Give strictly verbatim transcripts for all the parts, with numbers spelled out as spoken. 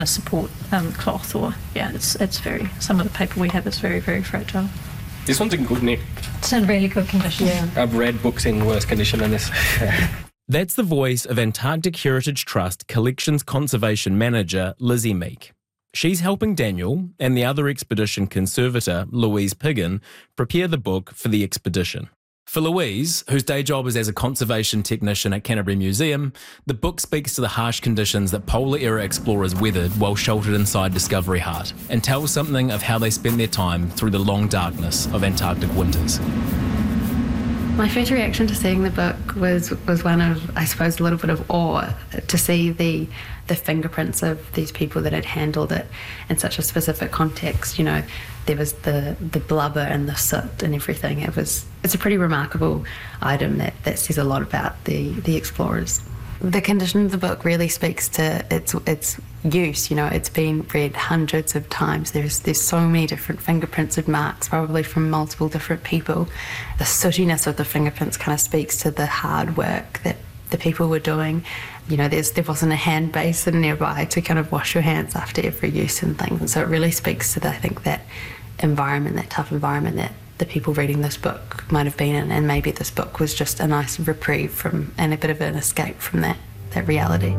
a support um, cloth, or yeah, it's it's very. Some of the paper we have is very very fragile. This one's in good nick. It's in really good condition. Yeah, I've read books in worse condition than this. That's the voice of Antarctic Heritage Trust Collections Conservation Manager Lizzie Meek. She's helping Daniel and the other expedition conservator, Louise Piggin, prepare the book for the expedition. For Louise, whose day job is as a conservation technician at Canterbury Museum, the book speaks to the harsh conditions that polar-era explorers weathered while sheltered inside Discovery Heart, and tells something of how they spent their time through the long darkness of Antarctic winters. My first reaction to seeing the book was was one of, I suppose, a little bit of awe to see the the fingerprints of these people that had handled it in such a specific context. You know, there was the the blubber and the soot and everything. It was it's a pretty remarkable item that, that says a lot about the, the explorers. The condition of the book really speaks to its its use. You know, it's been read hundreds of times. There's there's so many different fingerprints and marks, probably from multiple different people. The sootiness of the fingerprints kind of speaks to the hard work that the people were doing. You know, there's there wasn't a hand basin nearby to kind of wash your hands after every use and things. And so it really speaks to, the, I think, that environment, that tough environment that the people reading this book might have been in, and maybe this book was just a nice reprieve from and a bit of an escape from that, that reality.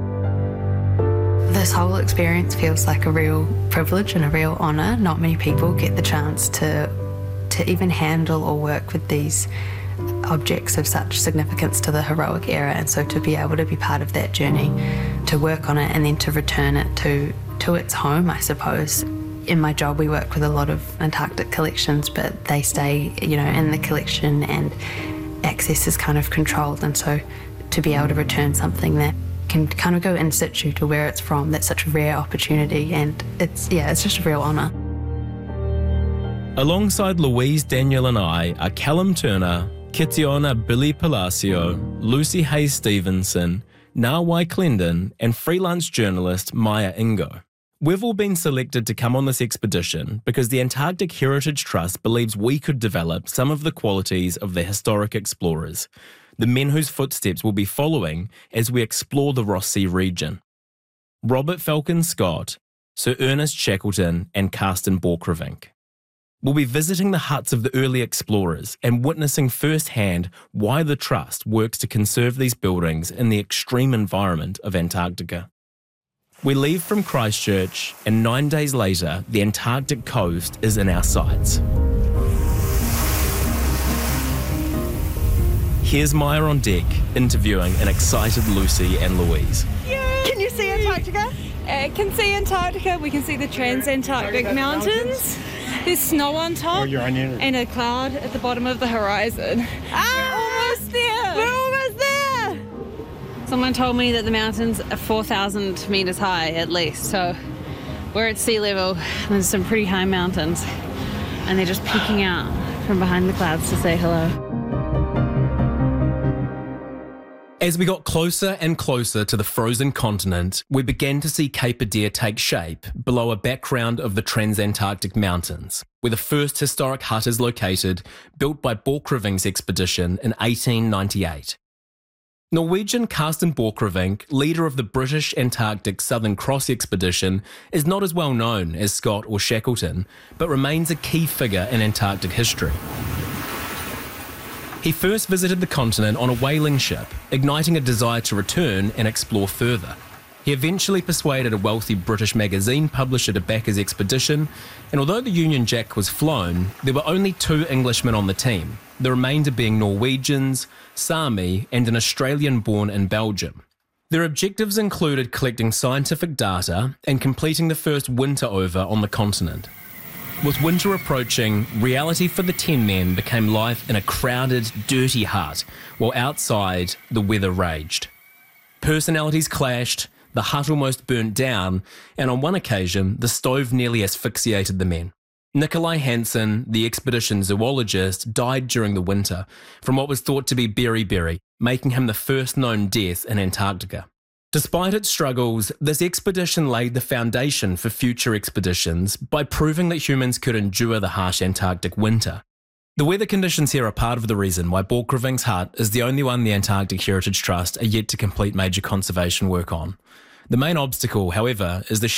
This whole experience feels like a real privilege and a real honour. Not many people get the chance to to even handle or work with these objects of such significance to the heroic era, and so to be able to be part of that journey, to work on it and then to return it to, to its home, I suppose. In my job, we work with a lot of Antarctic collections, but they stay, you know, in the collection and access is kind of controlled. And so to be able to return something that can kind of go in situ to where it's from, that's such a rare opportunity. And it's, yeah, it's just a real honour. Alongside Louise, Daniel and I are Callum Turner, Kitiona Billy Palacio, Lucy Hayes Stevenson, Nawai Clendon, and freelance journalist Maya Ingo. We've all been selected to come on this expedition because the Antarctic Heritage Trust believes we could develop some of the qualities of the historic explorers, the men whose footsteps we'll be following as we explore the Ross Sea region. Robert Falcon Scott, Sir Ernest Shackleton, and Carsten Borchgrevink. We'll be visiting the huts of the early explorers and witnessing firsthand why the Trust works to conserve these buildings in the extreme environment of Antarctica. We leave from Christchurch, and nine days later, the Antarctic coast is in our sights. Here's Maya on deck, interviewing an excited Lucy and Louise. Yay! Can you see Antarctica? I can see Antarctica. We can see the Transantarctic Mountains. There's snow on top and a cloud at the bottom of the horizon. Ah! We're almost there! We're almost there! Someone told me that the mountains are four thousand metres high at least, so we're at sea level. There's some pretty high mountains, and they're just peeking out from behind the clouds to say hello. As we got closer and closer to the frozen continent, we began to see Cape Adare take shape below a background of the Transantarctic Mountains, where the first historic hut is located, built by Borchgrevink's expedition in eighteen ninety-eight. Norwegian Carsten Borchgrevink, leader of the British Antarctic Southern Cross expedition, is not as well known as Scott or Shackleton, but remains a key figure in Antarctic history. He first visited the continent on a whaling ship, igniting a desire to return and explore further. He eventually persuaded a wealthy British magazine publisher to back his expedition, and although the Union Jack was flown, there were only two Englishmen on the team, the remainder being Norwegians, Sami, and an Australian born in Belgium. Their objectives included collecting scientific data and completing the first winter over on the continent. With winter approaching, reality for the ten men became life in a crowded, dirty hut, while outside, the weather raged. Personalities clashed, the hut almost burnt down, and on one occasion, the stove nearly asphyxiated the men. Nikolai Hansen, the expedition zoologist, died during the winter from what was thought to be beriberi, making him the first known death in Antarctica. Despite its struggles, this expedition laid the foundation for future expeditions by proving that humans could endure the harsh Antarctic winter. The weather conditions here are part of the reason why Borchgrevink's hut is the only one the Antarctic Heritage Trust are yet to complete major conservation work on. The main obstacle, however, is the